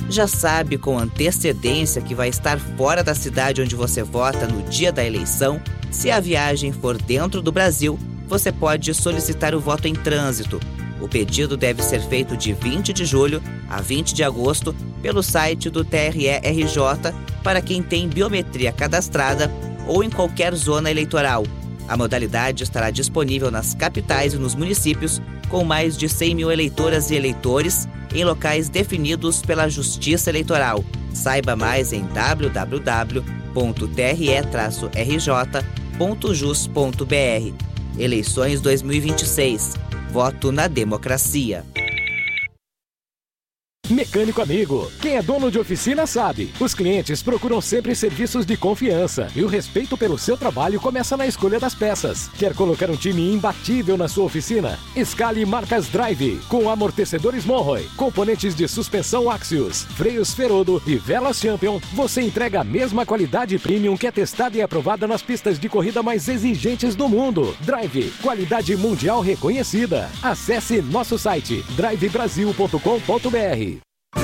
Já sabe com antecedência que vai estar fora da cidade onde você vota no dia da eleição? Se a viagem for dentro do Brasil, você pode solicitar o voto em trânsito. O pedido deve ser feito de 20 de julho a 20 de agosto pelo site do TRE-RJ para quem tem biometria cadastrada ou em qualquer zona eleitoral. A modalidade estará disponível nas capitais e nos municípios com mais de 100 mil eleitoras e eleitores em locais definidos pela Justiça Eleitoral. Saiba mais em www.tre-rj.jus.br. Eleições 2026. Voto na democracia. Mecânico Amigo. Quem é dono de oficina sabe. Os clientes procuram sempre serviços de confiança e o respeito pelo seu trabalho começa na escolha das peças. Quer colocar um time imbatível na sua oficina? Escale marcas Drive, com amortecedores Monroe, componentes de suspensão Axios, freios Ferodo e velas Champion. Você entrega a mesma qualidade premium que é testada e aprovada nas pistas de corrida mais exigentes do mundo. Drive, qualidade mundial reconhecida. Acesse nosso site drivebrasil.com.br.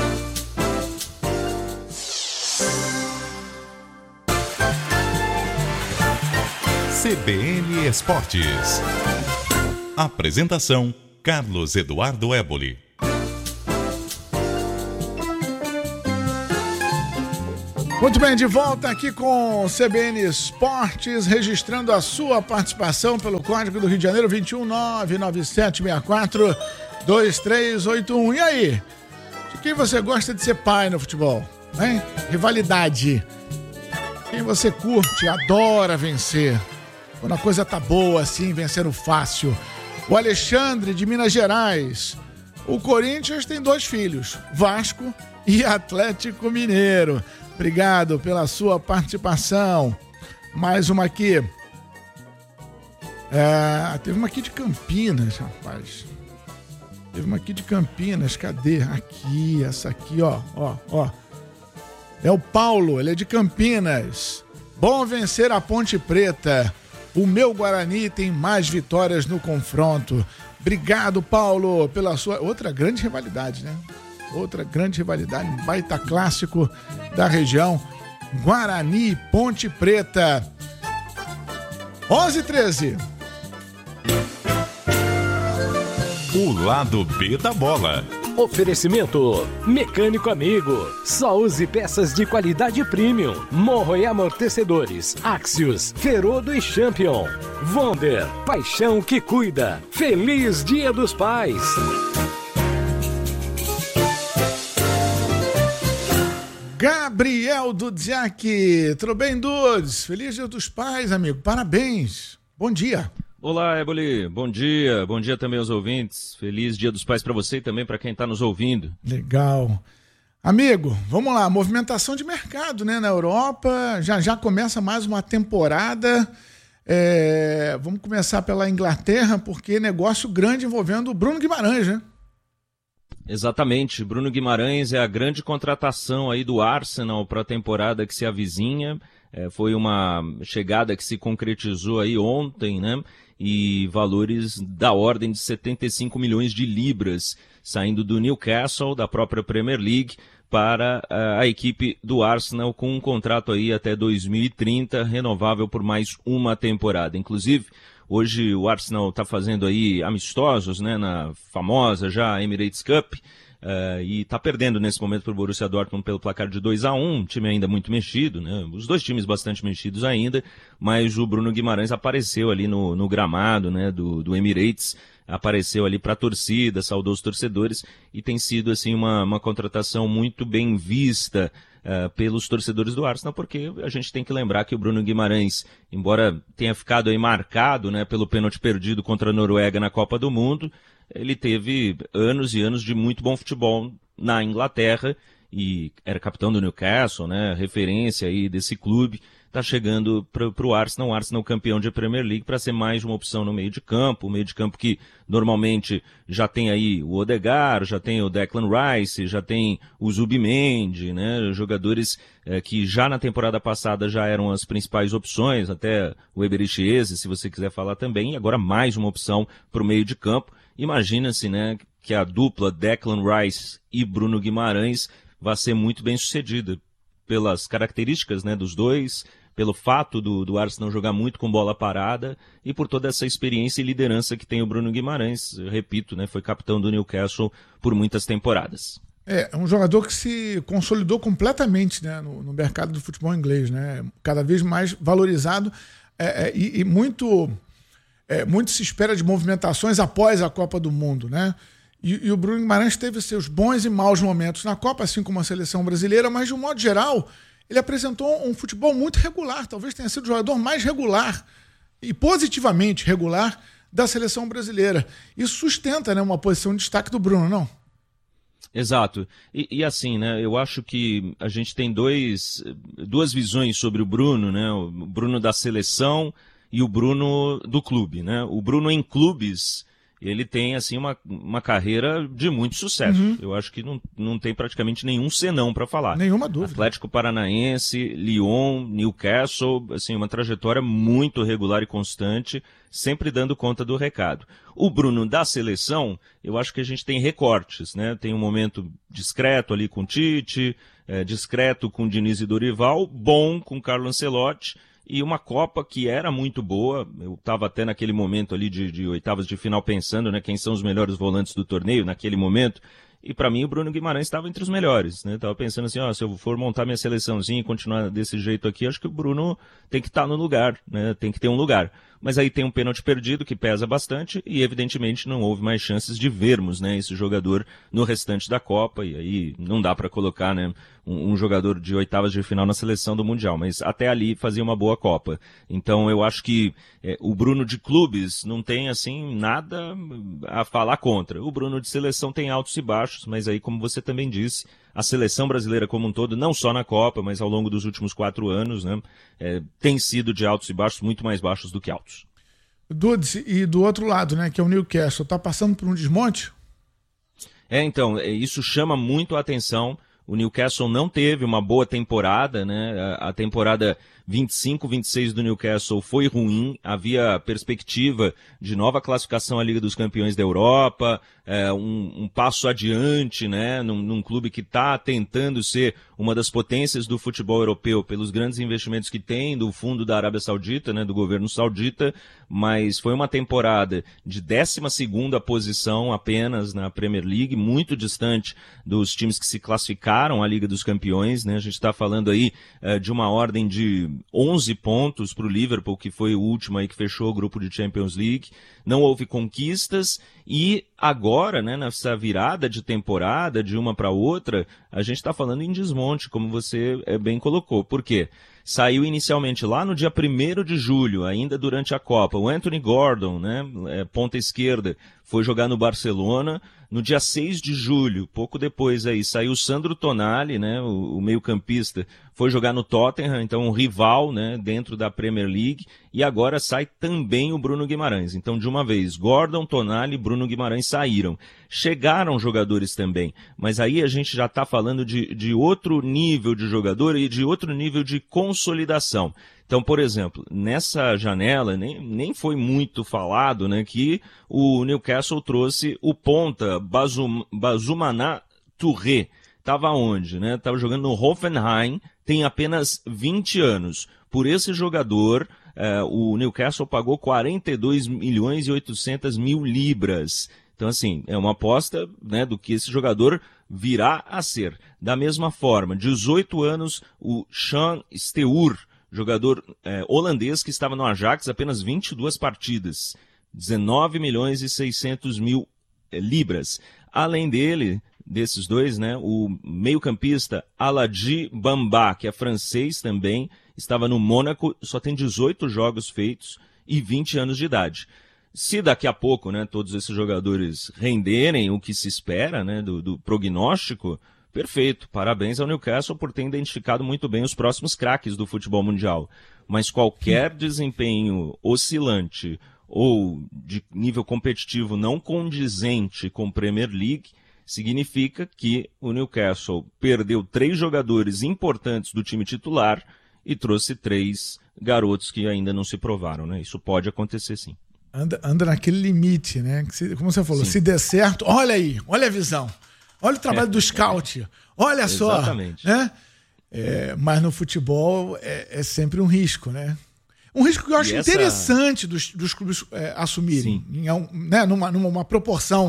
CBN Esportes. Apresentação: Carlos Eduardo Éboli. Muito bem, de volta aqui com CBN Esportes, registrando a sua participação pelo Código do Rio de Janeiro, 21997642381. E aí? De quem você gosta de ser pai no futebol? Hein? Rivalidade. Quem você curte, adora vencer? Quando a coisa tá boa assim, vencendo fácil. O Alexandre, de Minas Gerais. O Corinthians tem 2 filhos, Vasco e Atlético Mineiro. Obrigado pela sua participação. Mais uma aqui. Teve uma aqui de Campinas, rapaz. Teve uma aqui de Campinas, cadê? Aqui, essa aqui, ó. É o Paulo, ele é de Campinas. Bom vencer a Ponte Preta. O meu Guarani tem mais vitórias no confronto. Obrigado, Paulo, pela sua... Outra grande rivalidade, né? Outra grande rivalidade, um baita clássico da região. Guarani e Ponte Preta. 11h13. O lado B da bola. Oferecimento Mecânico Amigo. Só use peças de qualidade premium. Monroe amortecedores, Axios, Ferodo e Champion. Wonder, paixão que cuida. Feliz Dia dos Pais. Gabriel Dudziak. Tudo bem, Dudes? Feliz Dia dos Pais, amigo. Parabéns. Bom dia. Olá, Éboli. Bom dia também aos ouvintes. Feliz Dia dos Pais para você e também para quem está nos ouvindo. Legal. Amigo, vamos lá. Movimentação de mercado, né? Na Europa, já começa mais uma temporada. Vamos começar pela Inglaterra, porque negócio grande envolvendo o Bruno Guimarães, né? Exatamente. Bruno Guimarães é a grande contratação aí do Arsenal para a temporada que se avizinha. Foi uma chegada que se concretizou aí ontem, né? E valores da ordem de 75 milhões de libras saindo do Newcastle, da própria Premier League, para a equipe do Arsenal com um contrato aí até 2030, renovável por mais uma temporada. Inclusive, hoje o Arsenal está fazendo aí amistosos, né, na famosa já Emirates Cup, e está perdendo nesse momento para o Borussia Dortmund pelo placar de 2-1, um time ainda muito mexido, né? Os dois times bastante mexidos ainda, mas o Bruno Guimarães apareceu ali no gramado, né, do Emirates, apareceu ali para a torcida, saudou os torcedores e tem sido assim uma contratação muito bem vista pelos torcedores do Arsenal, porque a gente tem que lembrar que o Bruno Guimarães, embora tenha ficado aí marcado, né, pelo pênalti perdido contra a Noruega na Copa do Mundo, ele teve anos e anos de muito bom futebol na Inglaterra e era capitão do Newcastle, né, referência aí desse clube. Está chegando para o Arsenal campeão de Premier League, para ser mais uma opção no meio de campo, que normalmente já tem aí o Odegaard, já tem o Declan Rice, já tem o Zubimendi, né, jogadores que já na temporada passada já eram as principais opções, até o Eberechi Eze, se você quiser falar também, e agora mais uma opção para o meio de campo. Imagina-se, né, que a dupla Declan Rice e Bruno Guimarães vai ser muito bem sucedida pelas características, né, dos dois, pelo fato do Arsenal jogar muito com bola parada e por toda essa experiência e liderança que tem o Bruno Guimarães. Eu repito, né, foi capitão do Newcastle por muitas temporadas. É um jogador que se consolidou completamente, né, no mercado do futebol inglês, né, cada vez mais valorizado e muito se espera de movimentações após a Copa do Mundo, né? E o Bruno Guimarães teve seus bons e maus momentos na Copa, assim como a seleção brasileira, mas de um modo geral ele apresentou um futebol muito regular, talvez tenha sido o jogador mais regular e positivamente regular da seleção brasileira. Isso sustenta, né, uma posição de destaque do Bruno, não? Exato. E assim, né, eu acho que a gente tem duas visões sobre o Bruno, né, o Bruno da seleção e o Bruno do clube, né? O Bruno em clubes, ele tem assim uma carreira de muito sucesso. Eu acho que não tem praticamente nenhum senão para falar. Nenhuma dúvida. Atlético Paranaense, Lyon, Newcastle, assim, uma trajetória muito regular e constante, sempre dando conta do recado. O Bruno da seleção, eu acho que a gente tem recortes, né? Tem um momento discreto ali com o Tite, discreto com o Diniz e Dorival, bom com o Carlo Ancelotti, e uma Copa que era muito boa. Eu estava até naquele momento ali de oitavas de final pensando, né, quem são os melhores volantes do torneio naquele momento. E para mim o Bruno Guimarães estava entre os melhores, né? Tava pensando assim, se eu for montar minha seleçãozinha e continuar desse jeito aqui, acho que o Bruno tem que estar no lugar, né? Tem que ter um lugar. Mas aí tem um pênalti perdido que pesa bastante e evidentemente não houve mais chances de vermos, né, esse jogador no restante da Copa, e aí não dá para colocar, né, um jogador de oitavas de final na seleção do Mundial, mas até ali fazia uma boa Copa. Então eu acho que o Bruno de clubes não tem assim nada a falar contra. O Bruno de seleção tem altos e baixos, mas aí, como você também disse, a seleção brasileira como um todo, não só na Copa, mas ao longo dos últimos 4 anos, né, tem sido de altos e baixos, muito mais baixos do que altos. Dudes, e do outro lado, né, que é o Newcastle, está passando por um desmonte? Então, isso chama muito a atenção. O Newcastle não teve uma boa temporada, né? A temporada 25-26 do Newcastle foi ruim, havia perspectiva de nova classificação à Liga dos Campeões da Europa, um passo adiante, né? Num clube que está tentando ser uma das potências do futebol europeu pelos grandes investimentos que tem do fundo da Arábia Saudita, né? Do governo saudita, mas foi uma temporada de 12ª posição apenas na Premier League, muito distante dos times que se classificaram à Liga dos Campeões, né? A gente está falando aí de uma ordem de 11 pontos para o Liverpool, que foi o último aí que fechou o grupo de Champions League. Não houve conquistas e agora, né, nessa virada de temporada de uma para outra, a gente está falando em desmonte, como você bem colocou. Por quê? Saiu inicialmente lá no dia 1º de julho, ainda durante a Copa, o Anthony Gordon, né, ponta esquerda, foi jogar no Barcelona. No dia 6 de julho, pouco depois aí, saiu o Sandro Tonali, né, o meio-campista, foi jogar no Tottenham, então um rival, né, dentro da Premier League, e agora sai também o Bruno Guimarães. Então, de uma vez, Gordon, Tonali e Bruno Guimarães saíram. Chegaram jogadores também, mas aí a gente já está falando de outro nível de jogador e de outro nível de consolidação. Então, por exemplo, nessa janela, nem foi muito falado, né, que o Newcastle trouxe o ponta Bazumana Touré. Estava onde? Né? Estava jogando no Hoffenheim, tem apenas 20 anos. Por esse jogador, o Newcastle pagou 42.800.000 libras. Então, assim, é uma aposta, né, do que esse jogador virá a ser. Da mesma forma, 18 anos, o Sean Steur, jogador holandês que estava no Ajax apenas 22 partidas, 19.600.000 libras. Além desses dois, né, o meio-campista Aladji Bamba, que é francês também, estava no Mônaco, só tem 18 jogos feitos e 20 anos de idade. Se daqui a pouco, né, todos esses jogadores renderem o que se espera, né, do prognóstico, perfeito, parabéns ao Newcastle por ter identificado muito bem os próximos craques do futebol mundial. Mas qualquer desempenho oscilante ou de nível competitivo não condizente com Premier League significa que o Newcastle perdeu 3 jogadores importantes do time titular e trouxe 3 garotos que ainda não se provaram, né? Isso pode acontecer sim. Anda naquele limite, né? Como você falou, sim. Se der certo, olha aí, olha a visão. Olha o trabalho do scout. Olha só. Exatamente. Né? Mas no futebol é sempre um risco, né? Um risco que eu acho interessante dos clubes assumirem, numa proporção,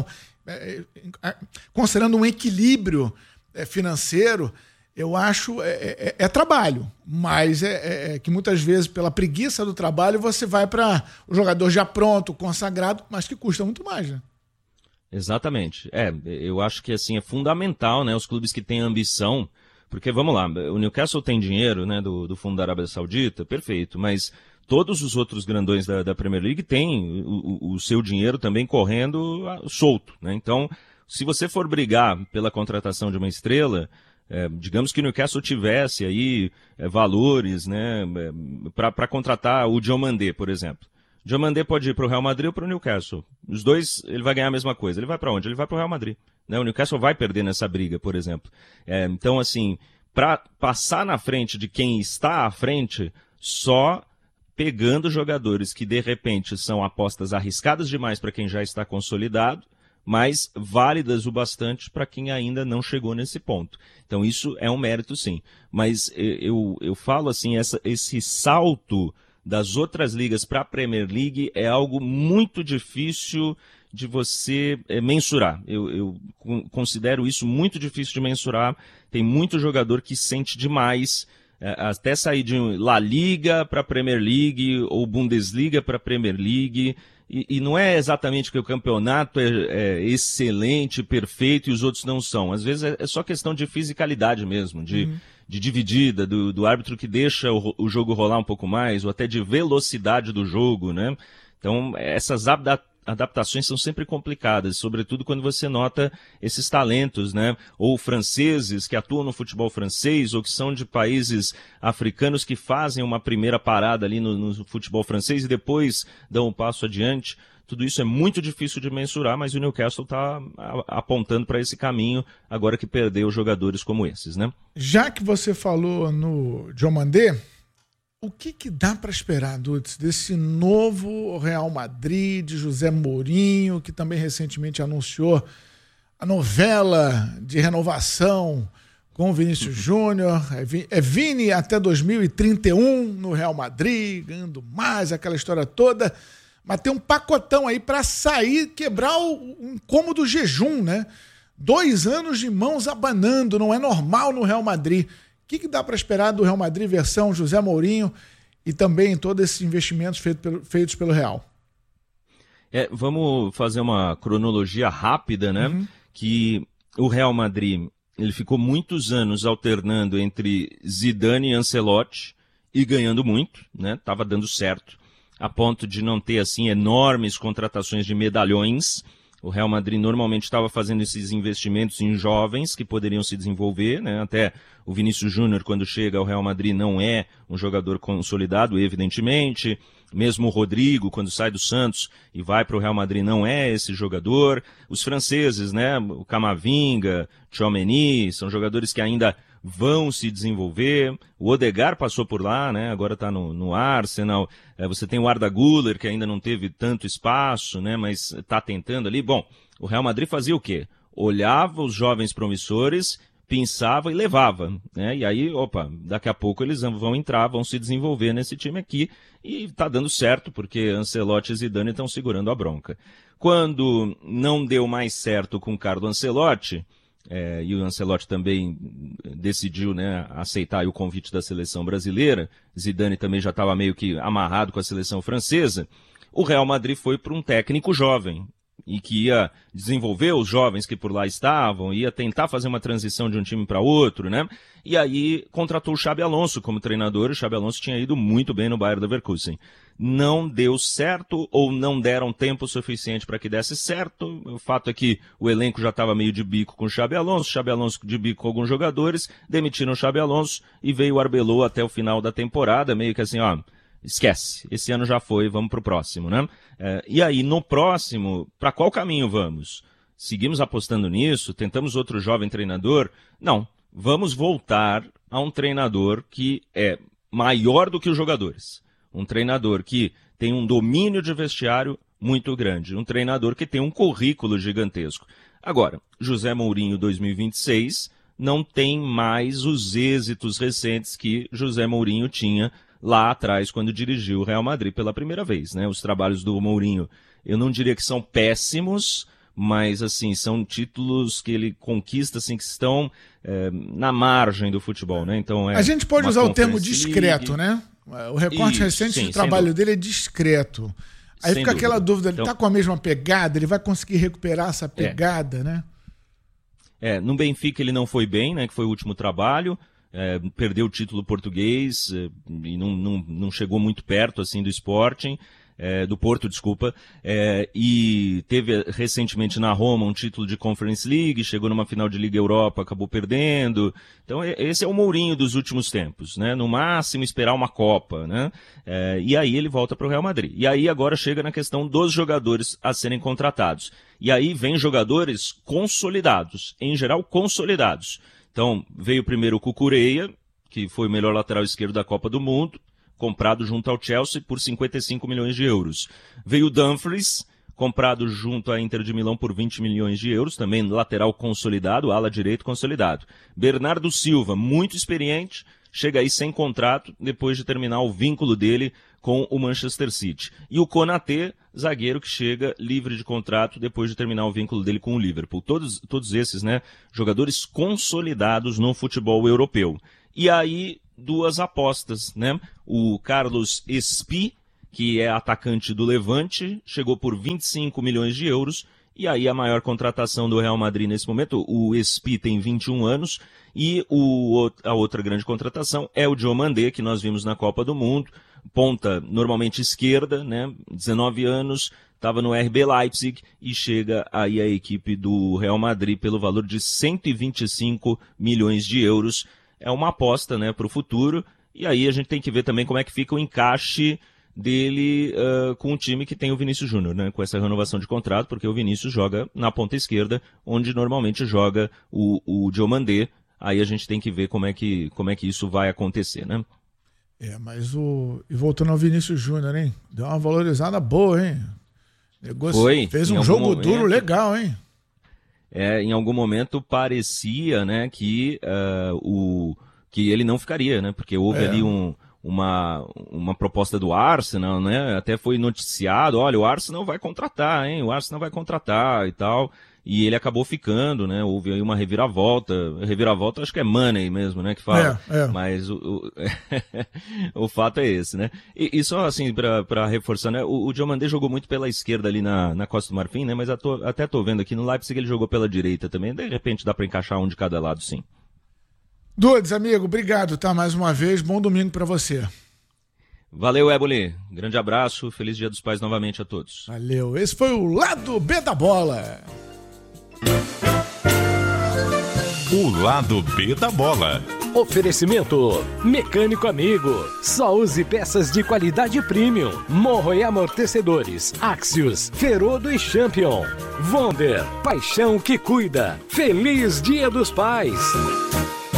considerando um equilíbrio financeiro, eu acho trabalho, mas que muitas vezes, pela preguiça do trabalho, você vai para o jogador já pronto, consagrado, mas que custa muito mais, né? Exatamente. Eu acho que assim, é fundamental, né, os clubes que têm ambição, porque, vamos lá, o Newcastle tem dinheiro, né, do Fundo da Arábia Saudita, perfeito, mas todos os outros grandões da Premier League têm o seu dinheiro também correndo solto, né? Então, se você for brigar pela contratação de uma estrela, digamos que o Newcastle tivesse aí valores, né, para contratar o Diomandé, por exemplo. O Diomandé pode ir para o Real Madrid ou para o Newcastle. Os dois, ele vai ganhar a mesma coisa. Ele vai para onde? Ele vai para o Real Madrid. Né? O Newcastle vai perder nessa briga, por exemplo. Então, assim, para passar na frente de quem está à frente, só pegando jogadores que, de repente, são apostas arriscadas demais para quem já está consolidado, mas válidas o bastante para quem ainda não chegou nesse ponto. Então isso é um mérito, sim. Mas eu falo assim, esse salto das outras ligas para a Premier League é algo muito difícil de você mensurar. Eu considero isso muito difícil de mensurar. Tem muito jogador que sente demais, até sair de La Liga para a Premier League ou Bundesliga para a Premier League. E não é exatamente que o campeonato é excelente, perfeito e os outros não são. Às vezes é só questão de fisicalidade mesmo, de dividida, do árbitro que deixa o jogo rolar um pouco mais, ou até de velocidade do jogo, né? Então, essas adaptações são sempre complicadas, sobretudo quando você nota esses talentos, né? Ou franceses que atuam no futebol francês, ou que são de países africanos que fazem uma primeira parada ali no futebol francês e depois dão um passo adiante. Tudo isso é muito difícil de mensurar, mas o Newcastle está apontando para esse caminho agora que perdeu jogadores como esses, né? Já que você falou no Diomandé, o que dá para esperar, Dudes, desse novo Real Madrid, de José Mourinho, que também recentemente anunciou a novela de renovação com o Vinícius Júnior? É Vini até 2031 no Real Madrid, ganhando mais, aquela história toda. Mas tem um pacotão aí para sair, quebrar o incômodo jejum, né? 2 anos de mãos abanando, não é normal no Real Madrid. O que dá para esperar do Real Madrid versão José Mourinho e também todos esses investimentos feitos pelo Real? Vamos fazer uma cronologia rápida, né? Que o Real Madrid, ele ficou muitos anos alternando entre Zidane e Ancelotti e ganhando muito, né? Tava dando certo, a ponto de não ter, assim, enormes contratações de medalhões. O Real Madrid normalmente estava fazendo esses investimentos em jovens que poderiam se desenvolver, né? Até o Vinícius Júnior, quando chega ao Real Madrid, não é um jogador consolidado, evidentemente. Mesmo o Rodrigo, quando sai do Santos e vai para o Real Madrid, não é esse jogador. Os franceses, né? O Camavinga, Tchouaméni, são jogadores que ainda vão se desenvolver. O Odegaard passou por lá, né? Agora está no Arsenal. Você tem o Arda Güler, que ainda não teve tanto espaço, né? Mas está tentando ali. Bom, o Real Madrid fazia o quê? Olhava os jovens promissores, pensava e levava, né? E aí, daqui a pouco eles vão entrar, vão se desenvolver nesse time aqui. E está dando certo, porque Ancelotti e Zidane estão segurando a bronca. Quando não deu mais certo com Carlo Ancelotti, e o Ancelotti também decidiu, né, aceitar o convite da seleção brasileira, Zidane também já estava meio que amarrado com a seleção francesa, o Real Madrid foi para um técnico jovem, e que ia desenvolver os jovens que por lá estavam, ia tentar fazer uma transição de um time para outro, né? E aí contratou o Xabi Alonso como treinador, o Xabi Alonso tinha ido muito bem no Bayer Leverkusen. Não deu certo ou não deram tempo suficiente para que desse certo. O fato é que o elenco já estava meio de bico com o Xabi Alonso de bico com alguns jogadores, demitiram o Xabi Alonso e veio o Arbeloa até o final da temporada, meio que assim, esquece, esse ano já foi, vamos pro próximo, né? E aí, no próximo, para qual caminho vamos? Seguimos apostando nisso? Tentamos outro jovem treinador? Não, vamos voltar a um treinador que é maior do que os jogadores. Um treinador que tem um domínio de vestiário muito grande. Um treinador que tem um currículo gigantesco. Agora, José Mourinho 2026 não tem mais os êxitos recentes que José Mourinho tinha lá atrás, quando dirigiu o Real Madrid pela primeira vez, né? Os trabalhos do Mourinho, eu não diria que são péssimos, mas, assim, são títulos que ele conquista, assim, que estão na margem do futebol, né? Então, a gente pode usar o termo discreto, né? O recorte recente do trabalho dele é discreto. Aí fica aquela dúvida, ele tá com a mesma pegada, ele vai conseguir recuperar essa pegada, né? No Benfica ele não foi bem, né? Que foi o último trabalho. Perdeu o título português e não chegou muito perto assim do Sporting, do Porto, desculpa, e teve recentemente na Roma um título de Conference League, chegou numa final de Liga Europa, acabou perdendo. Então esse é o Mourinho dos últimos tempos, né? No máximo esperar uma Copa, né? E aí ele volta para o Real Madrid. E aí agora chega na questão dos jogadores a serem contratados. E aí vem jogadores consolidados, em geral consolidados. Então, veio primeiro o Cucurella, que foi o melhor lateral esquerdo da Copa do Mundo, comprado junto ao Chelsea por 55 milhões de euros. Veio o Dumfries, comprado junto à Inter de Milão por 20 milhões de euros, também lateral consolidado, ala direito consolidado. Bernardo Silva, muito experiente, chega aí sem contrato, depois de terminar o vínculo dele com o Manchester City. E o Konaté, zagueiro que chega livre de contrato depois de terminar o vínculo dele com o Liverpool. Todos esses, né, jogadores consolidados no futebol europeu. E aí, duas apostas, né? O Carlos Espí, que é atacante do Levante, chegou por 25 milhões de euros. E aí a maior contratação do Real Madrid nesse momento, o Espí tem 21 anos, e a outra grande contratação é o Diomandé, que nós vimos na Copa do Mundo, ponta normalmente esquerda, né, 19 anos, estava no RB Leipzig e chega aí a equipe do Real Madrid pelo valor de 125 milhões de euros. É uma aposta, né, para o futuro, e aí a gente tem que ver também como é que fica o encaixe dele com o time que tem o Vinícius Júnior, né, com essa renovação de contrato, porque o Vinícius joga na ponta esquerda, onde normalmente joga o Diomandé. Aí a gente tem que ver como é que isso vai acontecer, né? Mas e voltando ao Vinícius Júnior, hein? Deu uma valorizada boa, hein? Fez um jogo duro legal, hein? Em algum momento parecia, né, que ele não ficaria, né? Porque houve ali uma proposta do Arsenal, né? Até foi noticiado, olha, o Arsenal vai contratar, hein? O Arsenal vai contratar e tal. E ele acabou ficando, né? Houve aí uma reviravolta. Reviravolta acho que é money mesmo, né? Que fala. Mas o fato é esse, né? E só assim, pra reforçar, né? O Diomandé jogou muito pela esquerda ali na Costa do Marfim, né? Mas até tô vendo aqui no Leipzig ele jogou pela direita também. De repente dá pra encaixar um de cada lado, sim. Dudes, amigo, obrigado, tá? Mais uma vez, bom domingo pra você. Valeu, Éboli. Grande abraço, feliz Dia dos Pais novamente a todos. Valeu, esse foi o Lado B da Bola. O Lado B da Bola. Oferecimento Mecânico Amigo. Só use peças de qualidade premium. Morro e amortecedores. Axios, Ferodo e Champion. Wonder, paixão que cuida. Feliz Dia dos Pais.